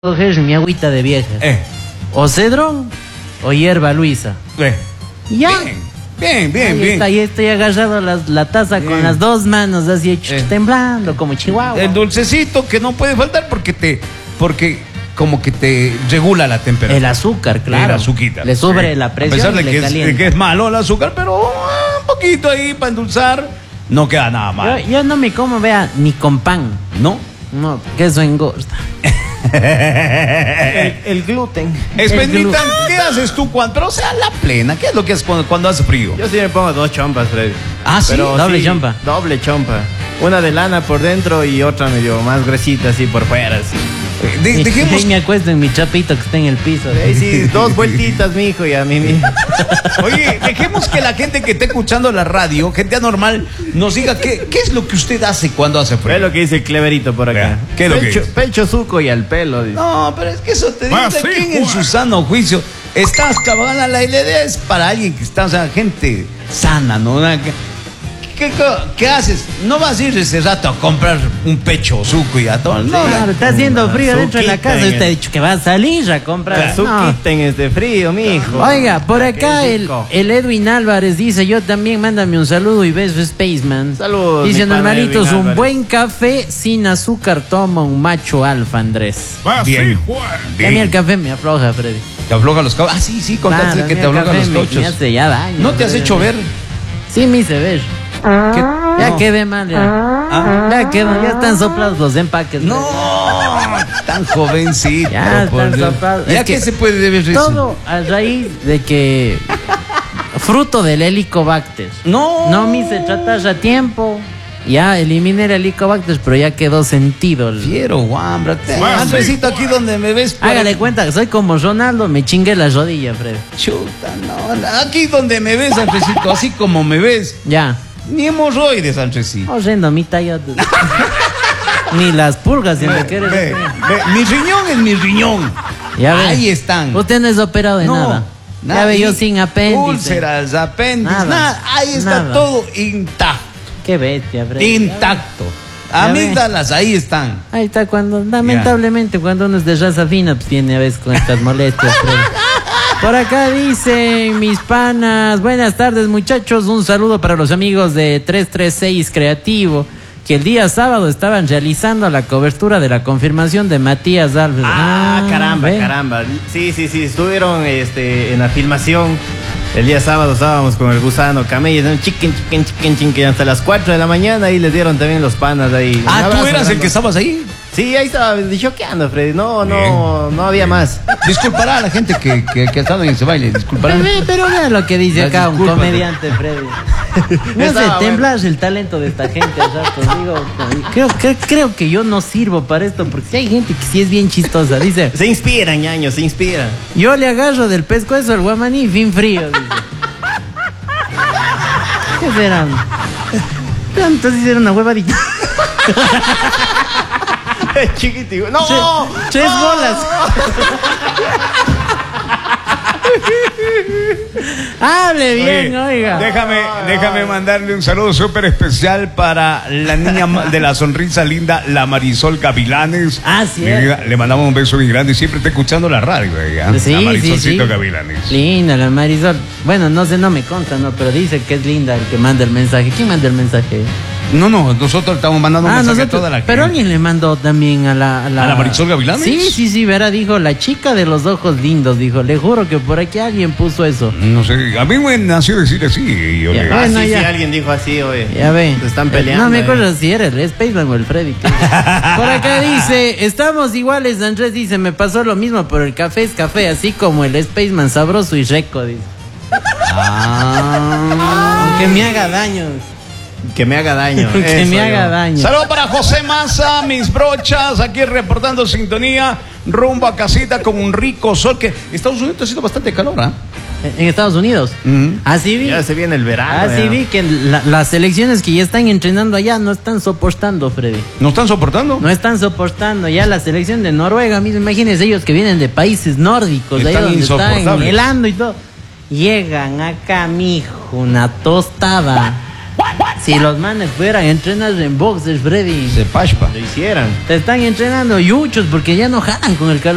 coger mi agüita de vieja. O cedrón o hierba luisa. Ya. Bien. Ahí estoy agarrado la taza con las dos manos así temblando como chihuahua. El dulcecito que no puede faltar porque como que te regula la temperatura. El azúcar, claro. El azuquita. Le sube la presión. A pesar de y le que, calienta. de que es malo el azúcar, pero un poquito ahí para endulzar, no queda nada mal. Yo no me como, vea, ni con pan. ¿No? No, que eso engorda. El gluten. Expendita, ¿qué haces tú cuando? Pero o sea, la plena, ¿qué es lo que haces cuando hace frío? Yo sí me pongo dos chompas, Freddy. Ah, sí, pero doble chompa. Doble chompa. Una de lana por dentro y otra medio más gruesita así por fuera. Así. Dejemos. Y me acuesto en mi chapito que está en el piso. Ahí sí, dos vueltitas, mijo, y a mí. Oye, dejemos que la gente que esté escuchando la radio, gente anormal, nos diga qué es lo que usted hace cuando hace frío. Es lo que dice el Cleverito por acá. ¿Qué es lo que dice? Pecho suco y al pelo, dice. No, pero es que eso te dice quién en su sano juicio. Estás cabana, la idea es para alguien que está, o sea, gente sana, ¿no? ¿Qué haces? No vas a ir ese rato a comprar un pecho suco y a todo. No, claro, está haciendo frío dentro de la casa y usted ha dicho que va a salir a comprar. Suquita en este frío, mijo. Oiga, por acá el Edwin Álvarez dice, yo también, mándame un saludo y beso Spaceman. Saludos. Dice, hermanitos, un Álvarez. buen café sin azúcar toma un macho alfa, Andrés. Bien. A mí el café me afloja, Freddy. Te afloja los cabos. Ah, sí, contaste Claro, que a mí te el aflojan los café me cauchos. hace ya daño. ¿No te has Freddy. hecho ver? Sí, me hice ver. Ya No. quedé mal, ya. Ya quedó, ya están soplados los empaques. No, tan jovencito. Ya por están Dios. soplados. ¿Ya Es qué que se puede deber eso? todo a raíz de que fruto del Helicobacter. No me hice tratar a tiempo. Ya eliminé el Helicobacter, pero ya quedó sentido. Fiero, guambra. Andresito, aquí donde me ves. Hágale cuenta que soy como Ronaldo, me chingué la rodilla, Fred. Chuta, no. Aquí donde me ves, Andresito, así como me ves. Ya. Ni hemorroides, Andresito. Oyendo mi talla. Ni las pulgas, si me quieres. Ve, mi riñón es mi riñón. Ya ve. Ahí están. Usted no es operado de nada. Ya ve, yo sin apéndice. Úlceras, apéndice, Nada. nada. Ahí está Nada. todo intacto. Qué bestia, Fred. Intacto. Ya ve. Amígdalas, ahí están. Ahí está, lamentablemente, cuando uno es de raza fina, pues viene a veces con estas molestias. Fred. Por acá dicen mis panas, buenas tardes muchachos, un saludo para los amigos de 336 Creativo, que el día sábado estaban realizando la cobertura de la confirmación de Matías Alves. Caramba. Sí, estuvieron en la filmación. El día sábado estábamos con el gusano camello, ¿no? Chicken, hasta las 4 de la mañana y les dieron también los panas ahí. Ah, ¿tú eras el que estabas ahí? Sí, ahí estaba choqueando, Freddy. No había más. Disculpará a la gente que ha estado en ese baile, disculpará. Pero vea lo que dice acá un Discúlpate. comediante, Freddy. Me hace Estaba temblar el talento de esta gente al rato. Digo, creo que yo no sirvo para esto, porque si hay gente que sí es bien chistosa. Dice, Se inspiran, ñaño, se inspiran. yo le agarro del pescuezo al guamaní, fin frío. Dice. ¿Qué serán? Entonces era una huevadita. Chiquitico. ¡No! Tres bolas. Hable bien, oiga. Déjame mandarle un saludo súper especial para la niña de la sonrisa linda, la Marisol Gavilanes. Ah, sí. Le mandamos un beso muy grande y siempre está escuchando la radio, ella. Sí, la Marisolcito sí. Gavilanes. Linda la Marisol. Bueno, no sé, no me consta, ¿no? Pero dice que es linda el que manda el mensaje. ¿Quién manda el mensaje? No, nosotros estamos mandando un mensaje a toda la gente. Pero alguien le mandó también a la Marisol Gavilanes. Sí, verá, dijo, la chica de los ojos lindos, dijo, le juro que por aquí alguien puso eso. No sé, a mí me nació decir así. Yo Ya. le- Bueno, sí, ya. alguien dijo así, oye. Ya ve. Se están peleando. No me acuerdo si era el Spaceman o el Freddy. Por acá dice, estamos iguales, Andrés dice, me pasó lo mismo, pero el café es café, así como el Spaceman sabroso y rico, dice. Aunque me haga daño. Que me haga daño. Que Eso me haga yo. daño. Saludos para José Maza, mis brochas, aquí reportando sintonía, rumbo a casita con un rico sol, que Estados Unidos está haciendo bastante calor, ¿ah? En Estados Unidos. Así vi. Ya se viene el verano. Así ya. vi que las selecciones que ya están entrenando allá no están soportando, Freddy. ¿No están soportando? No están soportando ya la selección de Noruega. Mismo, imagínense ellos que vienen de países nórdicos, de ahí Están donde están insoportables. helando y todo. Llegan acá, mijo, una tostada. Si los manes fueran a entrenar en boxers, Freddy, Se pashpa. Lo hicieran. te están entrenando yuchos porque ya no jalan con el calor.